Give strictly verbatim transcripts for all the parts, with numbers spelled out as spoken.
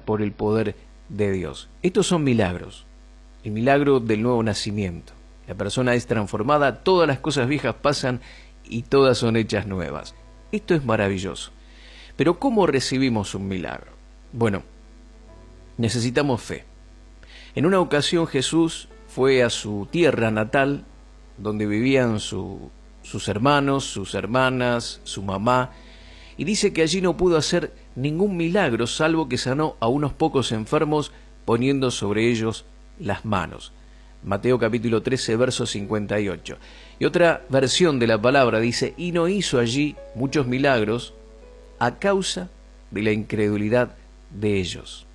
por el poder de Dios. Estos son milagros. El milagro del nuevo nacimiento. La persona es transformada, todas las cosas viejas pasan y todas son hechas nuevas. Esto es maravilloso. Pero ¿cómo recibimos un milagro? Bueno, necesitamos fe. En una ocasión Jesús fue a su tierra natal, donde vivían su, sus hermanos, sus hermanas, su mamá, y dice que allí no pudo hacer ningún milagro, salvo que sanó a unos pocos enfermos poniendo sobre ellos las manos. Mateo capítulo trece, verso cincuenta y ocho. Y otra versión de la palabra dice, y no hizo allí muchos milagros a causa de la incredulidad de ellos.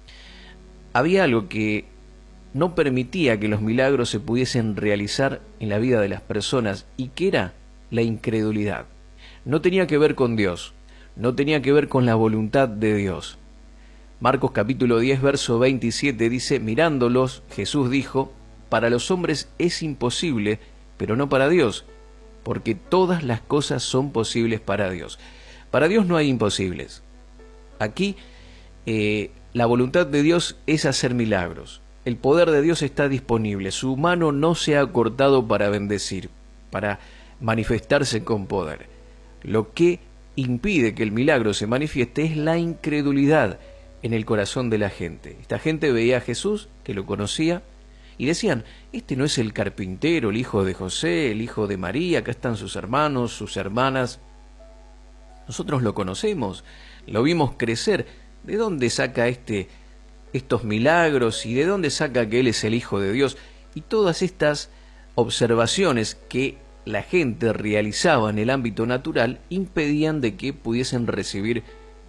Había algo que no permitía que los milagros se pudiesen realizar en la vida de las personas, y que era la incredulidad. No tenía que ver con Dios, no tenía que ver con la voluntad de Dios. Marcos capítulo diez, verso veintisiete dice, mirándolos, Jesús dijo, para los hombres es imposible, pero no para Dios, porque todas las cosas son posibles para Dios. Para Dios no hay imposibles. Aquí eh, la voluntad de Dios es hacer milagros. El poder de Dios está disponible. Su mano no se ha cortado para bendecir, para manifestarse con poder. Lo que impide que el milagro se manifieste es la incredulidad en el corazón de la gente. Esta gente veía a Jesús, que lo conocía, y decían, este no es el carpintero, el hijo de José, el hijo de María, acá están sus hermanos, sus hermanas. Nosotros lo conocemos, lo vimos crecer. ¿De dónde saca este, estos milagros y de dónde saca que Él es el Hijo de Dios? Y todas estas observaciones que la gente realizaba en el ámbito natural impedían de que pudiesen recibir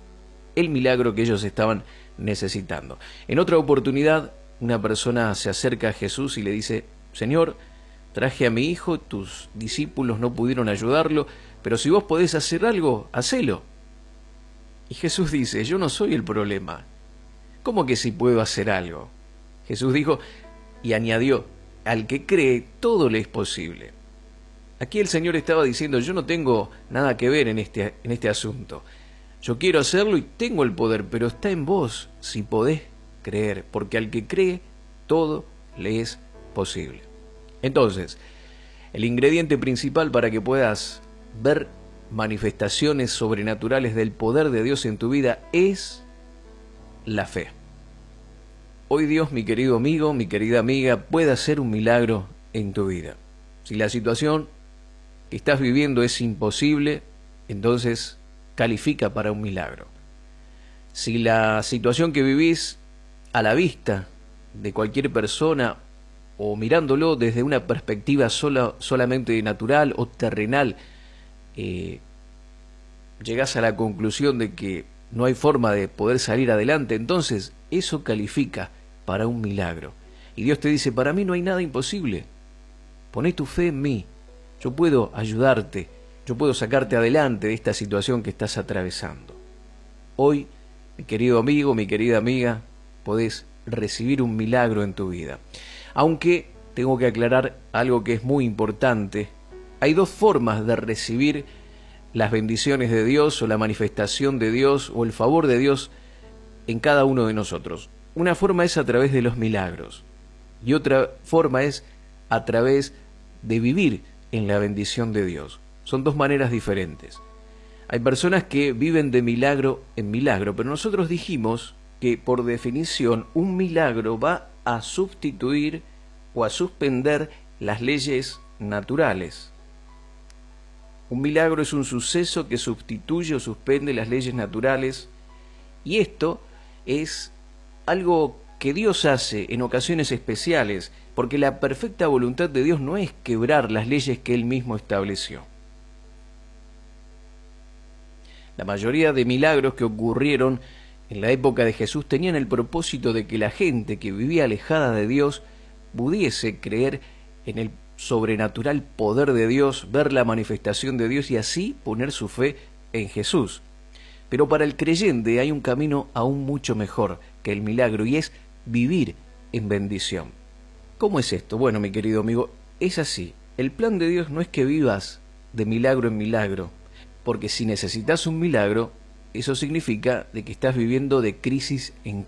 el milagro que ellos estaban necesitando. En otra oportunidad, una persona se acerca a Jesús y le dice, Señor, traje a mi hijo, tus discípulos no pudieron ayudarlo, pero si vos podés hacer algo, hacelo. Y Jesús dice, yo no soy el problema. ¿Cómo que si puedo hacer algo? Jesús dijo y añadió, al que cree, todo le es posible. Aquí el Señor estaba diciendo, yo no tengo nada que ver en este, en este asunto. Yo quiero hacerlo y tengo el poder, pero está en vos si podés creer, porque al que cree, todo le es posible. Entonces, el ingrediente principal para que puedas ver manifestaciones sobrenaturales del poder de Dios en tu vida es la fe. Hoy Dios, mi querido amigo, mi querida amiga, puede hacer un milagro en tu vida. Si la situación que estás viviendo es imposible, entonces califica para un milagro. Si la situación que vivís a la vista de cualquier persona o mirándolo desde una perspectiva sola, solamente natural o terrenal, eh, llegás a la conclusión de que no hay forma de poder salir adelante, entonces eso califica para un milagro. Y Dios te dice, para mí no hay nada imposible. Poné tu fe en mí. Yo puedo ayudarte. Yo puedo sacarte adelante de esta situación que estás atravesando. Hoy, mi querido amigo, mi querida amiga, podés recibir un milagro en tu vida. Aunque tengo que aclarar algo que es muy importante. Hay dos formas de recibir las bendiciones de Dios o la manifestación de Dios o el favor de Dios en cada uno de nosotros. Una forma es a través de los milagros y otra forma es a través de vivir en la bendición de Dios. Son dos maneras diferentes. Hay personas que viven de milagro en milagro, pero nosotros dijimos que por definición un milagro va a sustituir o a suspender las leyes naturales. Un milagro es un suceso que sustituye o suspende las leyes naturales, y esto es algo que Dios hace en ocasiones especiales, porque la perfecta voluntad de Dios no es quebrar las leyes que Él mismo estableció. La mayoría de milagros que ocurrieron en la época de Jesús tenían el propósito de que la gente que vivía alejada de Dios pudiese creer en el sobrenatural poder de Dios, ver la manifestación de Dios y así poner su fe en Jesús. Pero para el creyente hay un camino aún mucho mejor que el milagro, y es vivir en bendición. ¿Cómo es esto? Bueno, mi querido amigo, es así. El plan de Dios no es que vivas de milagro en milagro, porque si necesitas un milagro, eso significa de que estás viviendo de crisis en